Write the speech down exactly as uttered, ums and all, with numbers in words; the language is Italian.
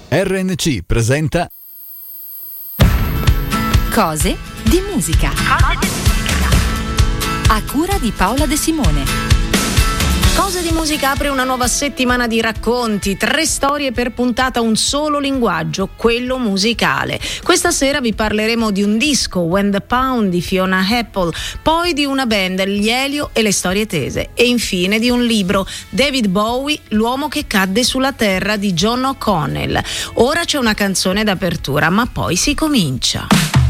R N C presenta Cose di musica. Cose di musica. A cura di Paola De Simone. Cose di musica apre una nuova settimana di racconti, tre storie per puntata, un solo linguaggio, quello musicale. Questa sera vi parleremo di un disco, When the Pound di Fiona Apple, poi di una band, gli Elio e le storie tese, e infine di un libro, David Bowie, L'uomo che cadde sulla terra di John O'Connell. Ora c'è una canzone d'apertura, ma poi si comincia.